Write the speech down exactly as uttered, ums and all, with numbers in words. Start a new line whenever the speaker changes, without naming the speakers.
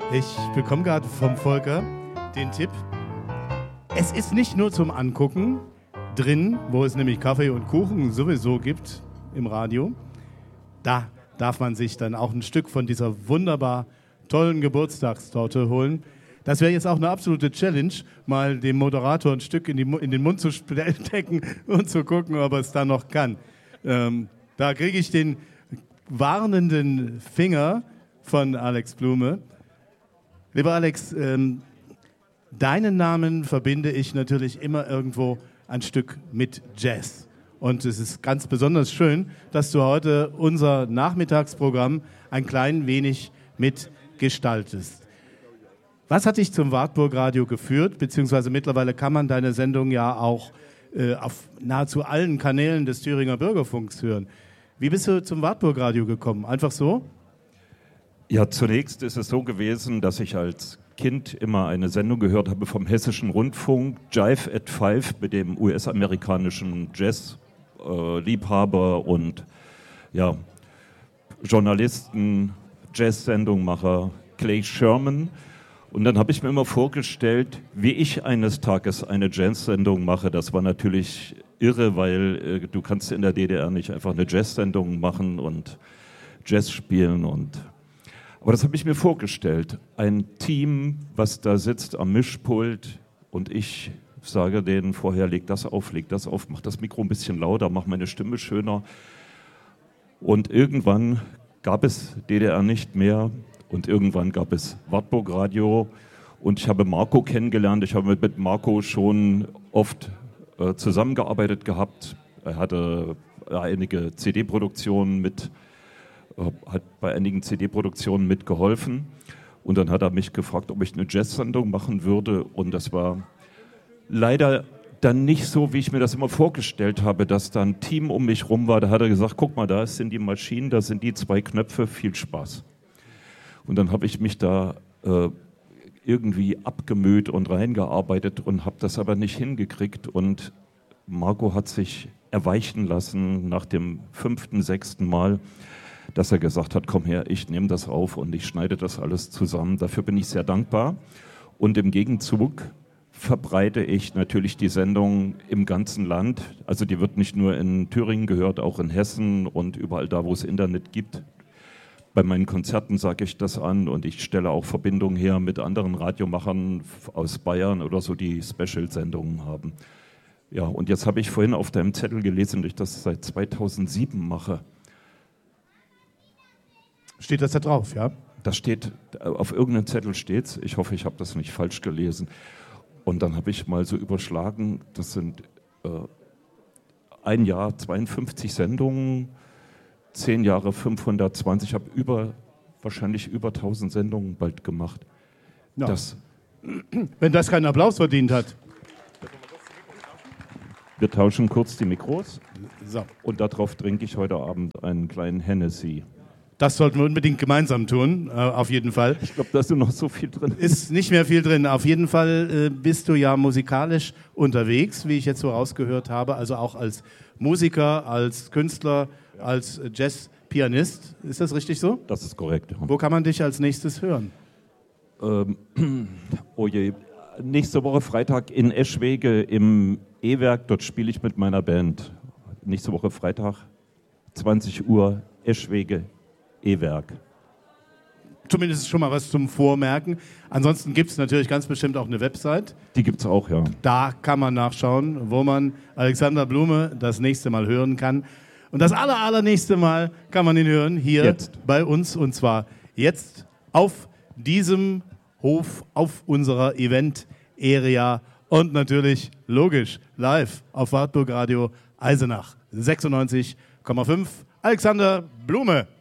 Ich bekomme gerade vom Volker den Tipp. Es ist nicht nur zum Angucken drin, wo es nämlich Kaffee und Kuchen sowieso gibt im Radio. Da darf man sich dann auch ein Stück von dieser wunderbar tollen Geburtstagstorte holen. Das wäre jetzt auch eine absolute Challenge, mal dem Moderator ein Stück in, die, in den Mund zu stecken und zu gucken, ob er es dann noch kann. Ähm, da kriege ich den warnenden Finger von Alex Blume. Lieber Alex, ähm, deinen Namen verbinde ich natürlich immer irgendwo ein Stück mit Jazz. Und es ist ganz besonders schön, dass du heute unser Nachmittagsprogramm ein klein wenig mitgestaltest. Was hat dich zum Wartburg Radio geführt? Beziehungsweise mittlerweile kann man deine Sendung ja auch äh, auf nahezu allen Kanälen des Thüringer Bürgerfunks hören. Wie bist du zum Wartburg Radio gekommen? Einfach so?
Ja, zunächst ist es so gewesen, dass ich als Kind immer eine Sendung gehört habe vom Hessischen Rundfunk, Jive at Five, mit dem U S-amerikanischen Jazz-Liebhaber äh, und ja, Journalisten, Jazz-Sendungmacher Clay Sherman. Und dann habe ich mir immer vorgestellt, wie ich eines Tages eine Jazz-Sendung mache. Das war natürlich irre, weil äh, du kannst in der D D R nicht einfach eine Jazz-Sendung machen und Jazz spielen und aber das habe ich mir vorgestellt. Ein Team, was da sitzt am Mischpult und ich sage denen vorher, leg das auf, leg das auf, mach das Mikro ein bisschen lauter, mach meine Stimme schöner. Und irgendwann gab es D D R nicht mehr und irgendwann gab es Wartburg Radio und ich habe Marco kennengelernt. Ich habe mit Marco schon oft äh, zusammengearbeitet gehabt. Er hatte einige C D-Produktionen mit hat bei einigen C D-Produktionen mitgeholfen und dann hat er mich gefragt, ob ich eine Jazz-Sendung machen würde und das war leider dann nicht so, wie ich mir das immer vorgestellt habe, dass da ein Team um mich rum war. Da hat er gesagt, guck mal, da sind die Maschinen, da sind die zwei Knöpfe, viel Spaß. Und dann habe ich mich da äh, irgendwie abgemüht und reingearbeitet und habe das aber nicht hingekriegt und Marco hat sich erweichen lassen nach dem fünften, sechsten Mal, dass er gesagt hat, komm her, ich nehme das auf und ich schneide das alles zusammen. Dafür bin ich sehr dankbar. Und im Gegenzug verbreite ich natürlich die Sendung im ganzen Land. Also die wird nicht nur in Thüringen gehört, auch in Hessen und überall da, wo es Internet gibt. Bei meinen Konzerten sage ich das an und ich stelle auch Verbindungen her mit anderen Radiomachern aus Bayern oder so, die Special-Sendungen haben. Ja, und jetzt habe ich vorhin auf deinem Zettel gelesen, dass ich das seit zweitausendsieben mache.
Steht das da drauf, ja?
Das steht, auf irgendeinem Zettel steht's. Ich hoffe, ich habe das nicht falsch gelesen. Und dann habe ich mal so überschlagen, das sind äh, ein Jahr zweiundfünfzig Sendungen, zehn Jahre fünfhundertzwanzig. Ich habe über, wahrscheinlich über tausend Sendungen bald gemacht.
Ja.
Das,
Wenn das keinen Applaus verdient hat.
Wir tauschen kurz die Mikros.
So.
Und darauf trinke ich heute Abend einen kleinen Hennessy.
Das sollten wir unbedingt gemeinsam tun, äh, auf jeden Fall.
Ich glaube, da ist noch so viel drin.
Ist nicht mehr viel drin. Auf jeden Fall äh, bist du ja musikalisch unterwegs, wie ich jetzt so rausgehört habe. Also auch als Musiker, als Künstler, ja. als Jazz-Pianist. Ist das richtig so?
Das ist korrekt. Ja.
Wo kann man dich als nächstes hören?
Ähm, oh je. Nächste Woche Freitag in Eschwege im E-Werk. Dort spiele ich mit meiner Band. Nächste Woche Freitag, zwanzig Uhr, Eschwege. E-Werk.
Zumindest schon mal was zum Vormerken. Ansonsten gibt es natürlich ganz bestimmt auch eine Website.
Die gibt es auch, ja.
Da kann man nachschauen, wo man Alexander Blume das nächste Mal hören kann. Und das aller, allernächste Mal kann man ihn hören hier jetzt bei uns. Und zwar jetzt auf diesem Hof, auf unserer Event-Area und natürlich, logisch, live auf Wartburg Radio Eisenach sechsundneunzig Komma fünf. Alexander Blume.